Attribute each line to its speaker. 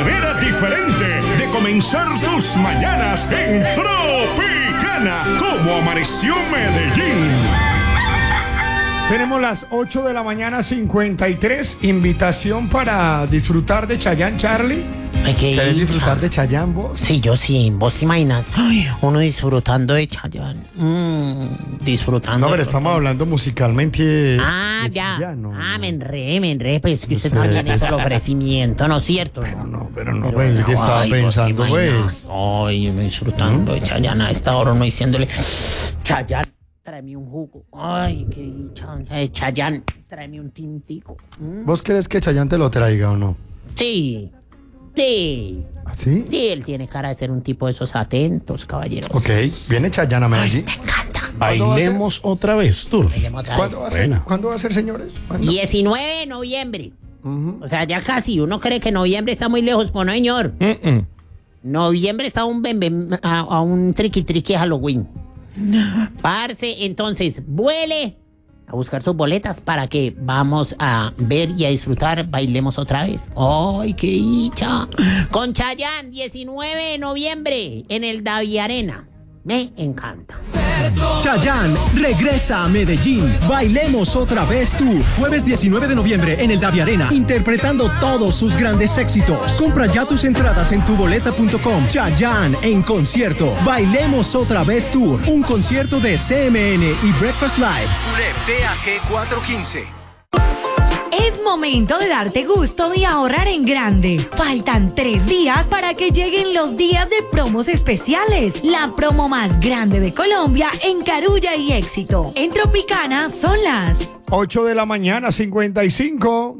Speaker 1: manera diferente de comenzar tus mañanas en Tropicana. ¿Cómo amaneció Medellín?
Speaker 2: Tenemos las 8 de la mañana, 53. Invitación para disfrutar de Chayanne, Charlie.
Speaker 3: Ay, qué
Speaker 2: ¿Querés
Speaker 3: dicha.
Speaker 2: disfrutar de Chayanne vos?
Speaker 3: Sí, yo sí. ¿Vos te imaginas? Ay, uno disfrutando de Chayanne. Disfrutando.
Speaker 2: No, pero estamos hablando musicalmente. de
Speaker 3: Ya.
Speaker 2: Chayanne, no.
Speaker 3: Me enredé. Pues que usted
Speaker 2: No sé,
Speaker 3: también
Speaker 2: pues.
Speaker 3: hizo el ofrecimiento, ¿no es cierto?
Speaker 2: Pero no pensé que estaba
Speaker 3: ay, ¿vos te
Speaker 2: pensando,
Speaker 3: imaginas?
Speaker 2: pues.
Speaker 3: Ay, disfrutando de Chayanne a esta hora, no diciéndole, Chayanne, tráeme un jugo. Ay, qué dicha. Chayanne, tráeme un tintico.
Speaker 2: ¿Vos crees que Chayanne te lo traiga o no?
Speaker 3: Sí.
Speaker 2: ¿Ah, sí?
Speaker 3: Sí, él tiene cara de ser un tipo de esos atentos, caballeros.
Speaker 2: Ok, viene Chayanne a Medellín.
Speaker 3: Me encanta.
Speaker 1: Bailemos otra vez, Tour.
Speaker 3: Bailemos otra
Speaker 2: ¿Cuándo
Speaker 3: vez.
Speaker 2: va a ser?
Speaker 1: Buena.
Speaker 2: ¿Cuándo va a ser, señores? ¿Cuándo?
Speaker 3: 19 de noviembre. O sea, ya casi. Uno cree que noviembre está muy lejos, pues no, señor. Noviembre está a un triqui Halloween. Parce, entonces, vuele a buscar sus boletas para que vamos a ver y a disfrutar. Bailemos otra vez. ¡Ay, qué dicha! Con Chayanne, 19 de noviembre en el Davi Arena. Me encanta.
Speaker 4: Chayanne regresa a Medellín. Bailemos otra vez tú. Jueves 19 de noviembre en el Davi Arena, interpretando todos sus grandes éxitos. Compra ya tus entradas en tuboleta.com. Chayanne en concierto. Bailemos otra vez Tour. Un concierto de CMN y Breakfast Live. ULEP DAG 415.
Speaker 5: Es momento de darte gusto y ahorrar en grande. Faltan 3 días para que lleguen los días de promos especiales. La promo más grande de Colombia en Carulla y Éxito. En Tropicana son las
Speaker 2: 8 de la mañana, 55.